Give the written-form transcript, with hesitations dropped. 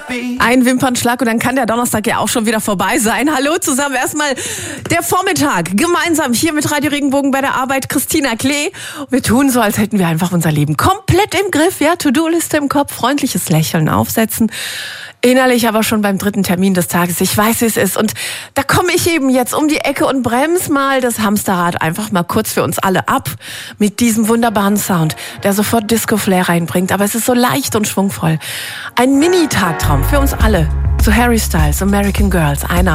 Ein Wimpernschlag und dann kann der Donnerstag ja auch schon wieder vorbei sein. Hallo zusammen, erstmal der Vormittag, gemeinsam hier mit Radio Regenbogen bei der Arbeit, Christina Klee. Wir tun so, als hätten wir einfach unser Leben komplett im Griff, ja, To-Do-Liste im Kopf, freundliches Lächeln aufsetzen. Innerlich aber schon beim dritten Termin des Tages. Ich weiß, wie es ist. Und da komme ich eben jetzt um die Ecke und bremse mal das Hamsterrad einfach mal kurz für uns alle ab mit diesem wunderbaren Sound, der sofort Disco-Flair reinbringt. Aber es ist so leicht und schwungvoll. Ein Mini-Tagtraum für uns alle. Zu Harry Styles, American Girls. Einer